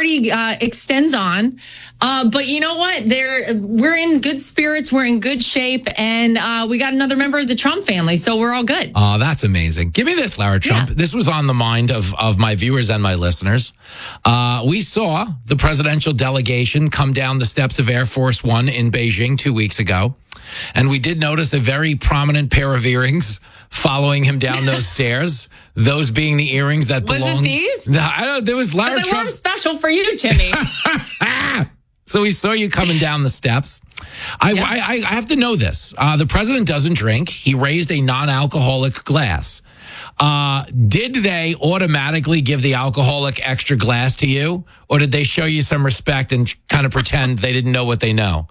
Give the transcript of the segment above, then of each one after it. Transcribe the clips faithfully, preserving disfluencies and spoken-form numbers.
party uh, extends on. Uh, but you know what? They're, we're in good spirits. We're in good shape. And uh, we got another member of the Trump family. So we're all good. Oh, that's amazing. Give me this, Lara Trump. Yeah. This was on the mind of, of my viewers and my listeners. Uh, we saw the presidential delegation come down the steps of Air Force One in Beijing two weeks ago. And we did notice a very prominent pair of earrings following him down those stairs. Those being the earrings that Was belong. it these? No, I don't. There was Lara I was like, Trump. well, I'm special for you, Jimmy. So we saw you coming down the steps. I, Yeah. I, I have to know this. Uh, the president doesn't drink. He raised a non-alcoholic glass. Uh, did they automatically give the alcoholic extra glass to you? Or did they show you some respect and kind of pretend they didn't know what they know?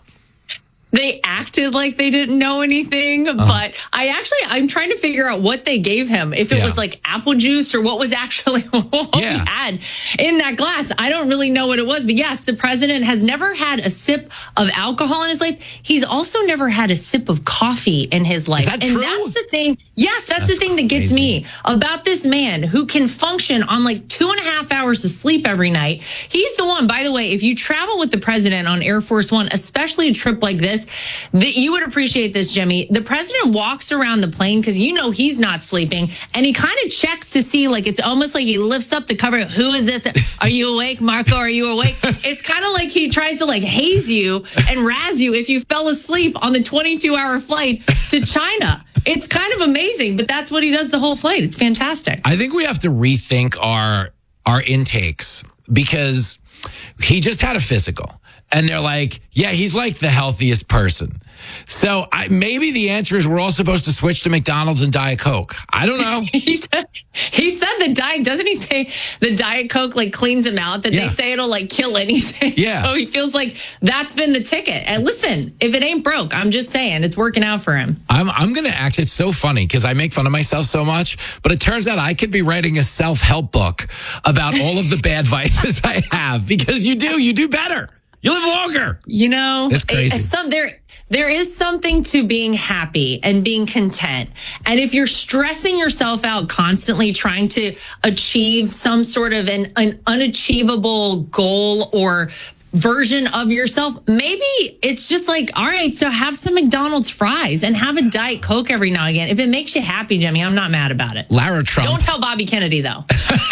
They acted like they didn't know anything, uh-huh. but I actually, I'm trying to figure out what they gave him. If it yeah. was like apple juice or what was actually what yeah. he had in that glass. I don't really know what it was, but yes, the president has never had a sip of alcohol in his life. He's also never had a sip of coffee in his life. Is that and true? that's the thing. Yes, that's, that's the thing that gets crazy. me about this man who can function on like two and a half hours of sleep every night. He's the one, by the way, if you travel with the president on Air Force One, especially a trip like this, that you would appreciate this, Jimmy. The president walks around the plane because you know he's not sleeping, and he kind of checks to see, like, it's almost like he lifts up the cover. Who is this? Are you awake, Marco? Are you awake? It's kind of like he tries to like haze you and razz you if you fell asleep on the twenty-two hour flight to China. It's kind of amazing, but that's what he does the whole flight. It's fantastic. I think we have to rethink our our intakes because he just had a physical. And they're like, yeah, he's like the healthiest person. So I, maybe the answer is we're all supposed to switch to McDonald's and Diet Coke. I don't know. he said he said the diet, doesn't he say the Diet Coke like cleans him out, that yeah. they say it'll like kill anything. Yeah. So he feels like that's been the ticket. And listen, if it ain't broke, I'm just saying it's working out for him. I'm I'm going to act. It's so funny because I make fun of myself so much, but it turns out I could be writing a self-help book about all of the bad vices I have because you do, you do better. You live longer. You know, it's crazy. Some, there, there is something to being happy and being content. And if you're stressing yourself out constantly trying to achieve some sort of an, an unachievable goal or version of yourself, maybe it's just like, all right, so have some McDonald's fries and have a Diet Coke every now and again. If it makes you happy, Jimmy, I'm not mad about it. Lara Trump. Don't tell Bobby Kennedy, though.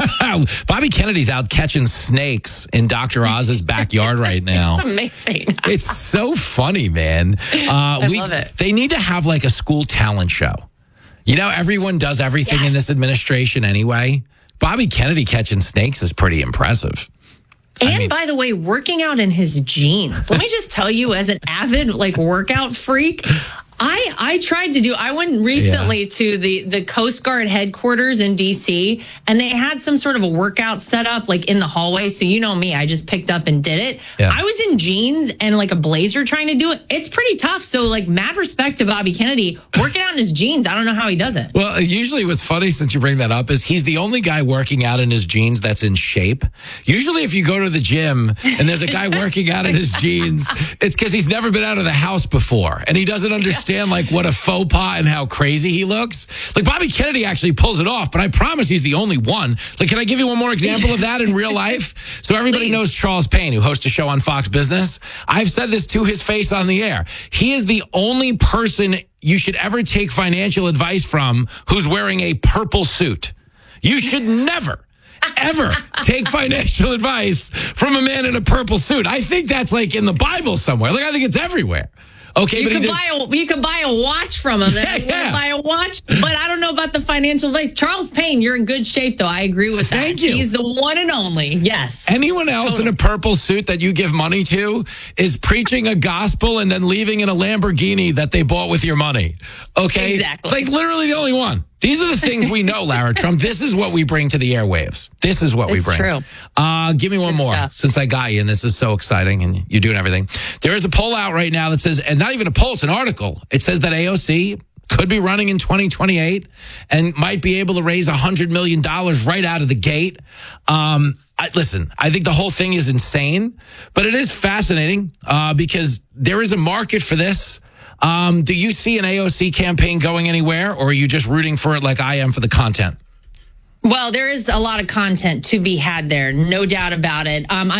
Bobby Kennedy's out catching snakes in Doctor Oz's backyard right now. It's amazing. It's so funny, man. Uh, I we, love it. They need to have like a school talent show. You know, everyone does everything Yes. in this administration anyway. Bobby Kennedy catching snakes is pretty impressive. And I mean, by the way, working out in his jeans. Let me just tell you, as an avid like workout freak, I I tried to do. I went recently Yeah. to the the Coast Guard headquarters in D C, and they had some sort of a workout set up like in the hallway. So you know me, I just picked up and did it. Yeah. I was in jeans and like a blazer trying to do it. It's pretty tough. So like, mad respect to Bobby Kennedy working out in his jeans. I don't know how he does it. Well, usually what's funny since you bring that up is he's the only guy working out in his jeans that's in shape. Usually if you go to the gym and there's a guy working out in his jeans, it's because he's never been out of the house before and he doesn't understand like what a faux pas and how crazy he looks. Like Bobby Kennedy actually pulls it off, but I promise he's the only one. Like, can I give you one more example of that in real life? So everybody Please. knows Charles Payne, who hosts a show on Fox Business. I've said this to his face on the air. He is the only person you should ever take financial advice from who's wearing a purple suit. You should never ever take financial advice from a man in a purple suit. I think that's like in the Bible somewhere. Like I think it's everywhere. Okay, You but could he did, buy a you could buy a watch from him. Yeah, Yeah, yeah. Buy a watch, but I don't know about the financial advice. Charles Payne, you're in good shape, though. I agree with that. Thank you. He's the one and only. Yes. anyone else Totally. in a purple suit that you give money to is preaching a gospel and then leaving in a Lamborghini that they bought with your money. Okay? Exactly. Like literally the only one. These are the things we know, Lara Trump. This is what we bring to the airwaves. This is what we It's bring. true. Uh, give me one Good more stuff. since I got you, and this is so exciting, and you're doing everything. There is a poll out right now that says, and not even a poll, it's an article. It says that A O C could be running in twenty twenty-eight and might be able to raise one hundred million dollars right out of the gate. Um, I, listen, I think the whole thing is insane, but it is fascinating uh, because there is a market for this. Um, do you see an A O C campaign going anywhere, or are you just rooting for it like I am for the content? Well, there is a lot of content to be had there, no doubt about it. Um,